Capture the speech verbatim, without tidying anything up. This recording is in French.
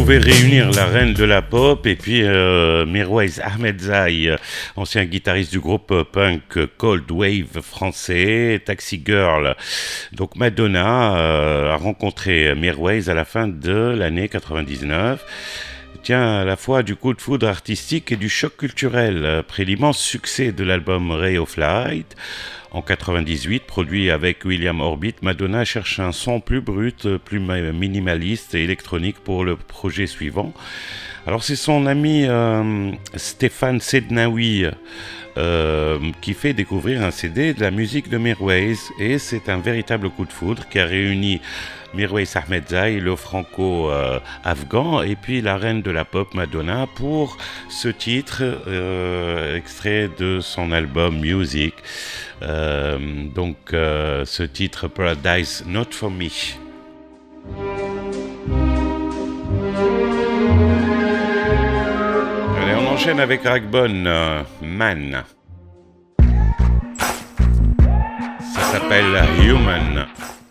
pouvait réunir la reine de la pop et puis euh, Mirwais Ahmedzai, ancien guitariste du groupe punk Cold Wave français, Taxi Girl. Donc Madonna euh, a rencontré Mirwais à la fin de l'année quatre-vingt-dix-neuf. Tient à la fois du coup de foudre artistique et du choc culturel. Après l'immense succès de l'album Ray of Light, en quatre-vingt-dix-huit, produit avec William Orbit, Madonna cherche un son plus brut, plus minimaliste et électronique pour le projet suivant. Alors c'est son ami euh, Stéphane Sednaoui euh, qui fait découvrir un C D de la musique de Mirwais, et c'est un véritable coup de foudre qui a réuni Mirwais Ahmedzai, le franco-afghan, et puis la reine de la pop Madonna pour ce titre euh, extrait de son album Music. Euh, donc euh, ce titre Paradise Not For Me. Allez, on enchaîne avec Ragbone, euh, Man. Ça s'appelle Human.